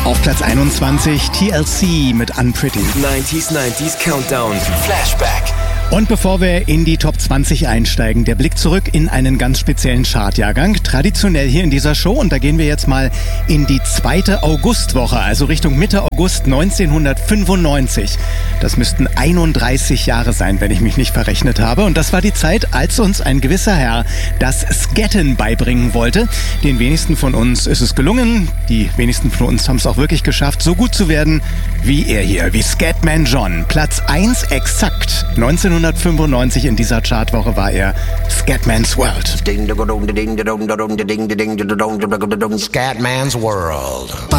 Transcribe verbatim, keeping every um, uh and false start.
Auf Platz einundzwanzig T L C mit Unpretty. neunziger, neunziger Countdown. Flashback. Und bevor wir in die Top zwanzig einsteigen, der Blick zurück in einen ganz speziellen Chartjahrgang. Traditionell hier in dieser Show. Und da gehen wir jetzt mal in die zweite Augustwoche, also Richtung Mitte August neunzehnhundertfünfundneunzig. Das müssten einunddreißig Jahre sein, wenn ich mich nicht verrechnet habe. Und das war die Zeit, als uns ein gewisser Herr das Scatten beibringen wollte. Den wenigsten von uns ist es gelungen. Die wenigsten von uns haben es auch wirklich geschafft, so gut zu werden wie er hier, wie Scatman John. Platz eins exakt. neunzehnhundertfünfundneunzig in dieser Chartwoche war er Scatman's World. Scatman's World.